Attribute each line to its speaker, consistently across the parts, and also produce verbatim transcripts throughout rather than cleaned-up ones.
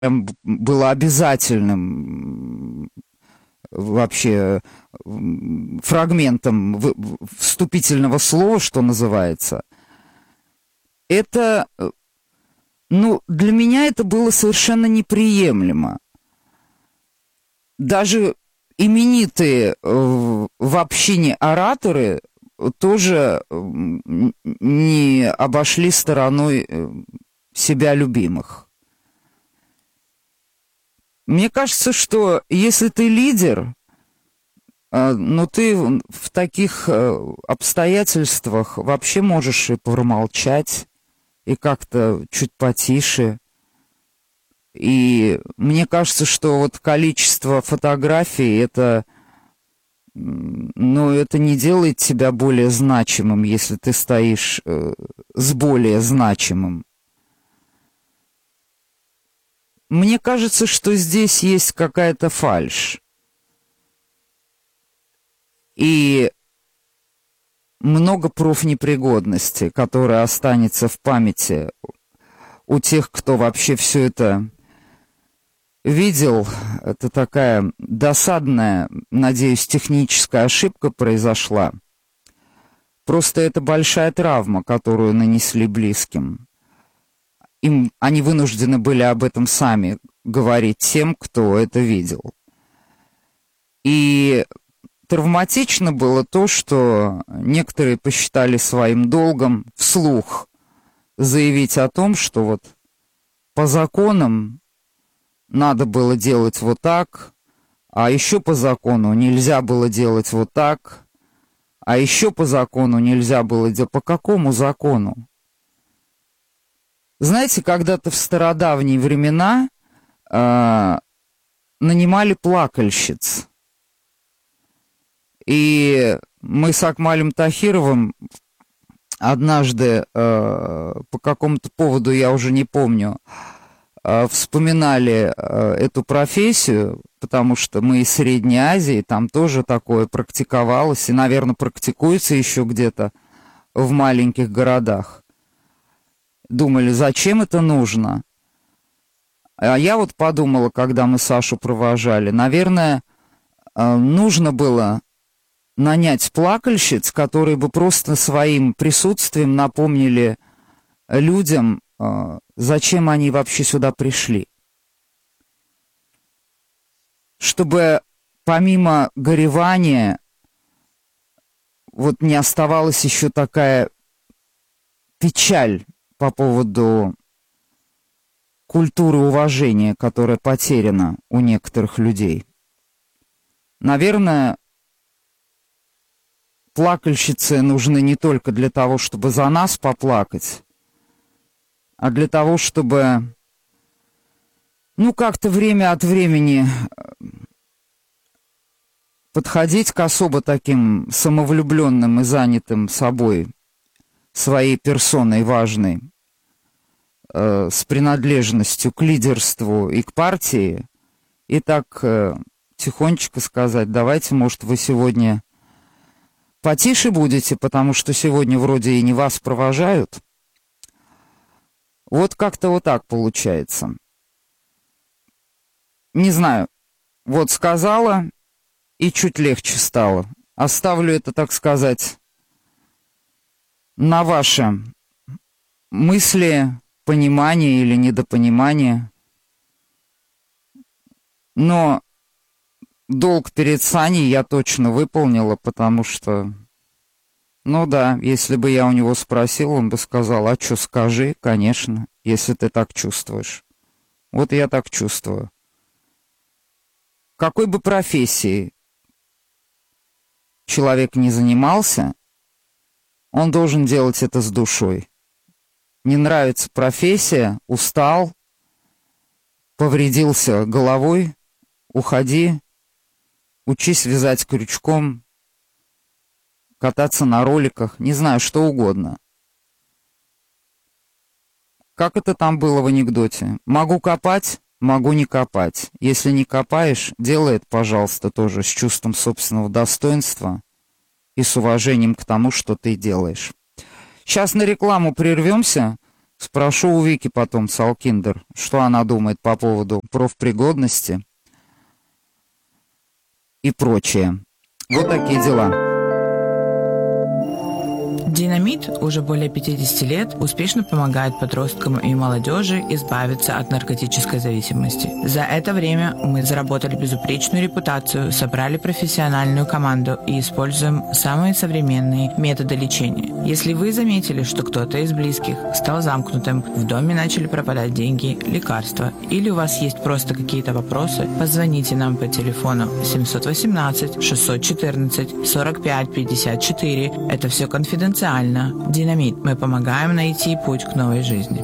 Speaker 1: было обязательным вообще фрагментом вступительного слова, что называется, это, ну, для меня это было совершенно неприемлемо. Даже именитые в общине ораторы тоже не обошли стороной себя любимых. Мне кажется, что если ты лидер, но ты в таких обстоятельствах вообще можешь и промолчать, и как-то чуть потише. И мне кажется, что вот количество фотографий, это, ну, это не делает тебя более значимым, если ты стоишь с более значимым. Мне кажется, что здесь есть какая-то фальшь. И много профнепригодности, которая останется в памяти у тех, кто вообще все это видел. Это такая досадная, надеюсь, техническая ошибка произошла. Просто это большая травма, которую нанесли близким. Им, они вынуждены были об этом сами говорить тем, кто это видел. И травматично было то, что некоторые посчитали своим долгом вслух заявить о том, что вот по законам надо было делать вот так, а еще по закону нельзя было делать вот так, а еще по закону нельзя было делать... По какому закону? Знаете, когда-то в стародавние времена э, нанимали плакальщиц. И мы с Акмалем Тахировым однажды, э, по какому-то поводу, я уже не помню, э, вспоминали э, эту профессию, потому что мы из Средней Азии, там тоже такое практиковалось, и, наверное, практикуется еще где-то в маленьких городах. Думали, зачем это нужно? А я вот подумала, когда мы Сашу провожали, наверное, нужно было нанять плакальщиц, которые бы просто своим присутствием напомнили людям, зачем они вообще сюда пришли. Чтобы помимо горевания вот не оставалась еще такая печаль по поводу культуры уважения, которая потеряна у некоторых людей. Наверное, плакальщицы нужны не только для того, чтобы за нас поплакать, а для того, чтобы, ну, как-то время от времени подходить к особо таким самовлюбленным и занятым собой, своей персоной важной, э, с принадлежностью к лидерству и к партии, и так э, тихонечко сказать, давайте, может, вы сегодня потише будете, потому что сегодня вроде и не вас провожают. Вот как-то вот так получается. Не знаю, вот сказала, и чуть легче стало. Оставлю это, так сказать, на ваши мысли, понимание или недопонимание. Но долг перед Саней я точно выполнила, потому что, ну да, если бы я у него спросил, он бы сказал, а что, скажи, конечно, если ты так чувствуешь. Вот я так чувствую. Какой бы профессией человек не занимался, он должен делать это с душой. Не нравится профессия, устал, повредился головой, уходи, учись вязать крючком, кататься на роликах, не знаю, что угодно. Как это там было в анекдоте? Могу копать, могу не копать. Если не копаешь, делай это, пожалуйста, тоже с чувством собственного достоинства и с уважением к тому, что ты делаешь. Сейчас на рекламу прервемся. Спрошу у Вики потом, Салкиндер, что она думает по поводу профпригодности и прочее. Вот такие дела.
Speaker 2: Динамит уже более пятьдесят лет успешно помогает подросткам и молодежи избавиться от наркотической зависимости. За это время мы заработали безупречную репутацию, собрали профессиональную команду и используем самые современные методы лечения. Если вы заметили, что кто-то из близких стал замкнутым, в доме начали пропадать деньги, лекарства, или у вас есть просто какие-то вопросы, позвоните нам по телефону семь один восемь шесть один четыре сорок пять пятьдесят четыре. Это все конфиденциально. Динамит. Мы помогаем найти путь к новой жизни.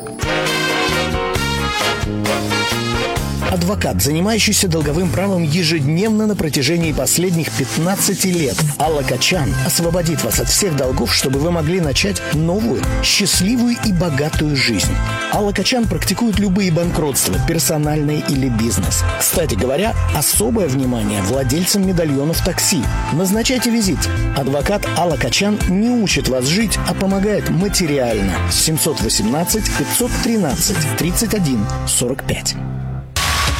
Speaker 3: Адвокат, занимающийся долговым правом ежедневно на протяжении последних пятнадцати лет. Алла Качан освободит вас от всех долгов, чтобы вы могли начать новую, счастливую и богатую жизнь. Алла Качан практикует любые банкротства, персональные или бизнес. Кстати говоря, особое внимание владельцам медальонов такси. Назначайте визит. Адвокат Алла Качан не учит вас жить, а помогает материально. семь один восемь пятьсот тринадцать тридцать один сорок пять.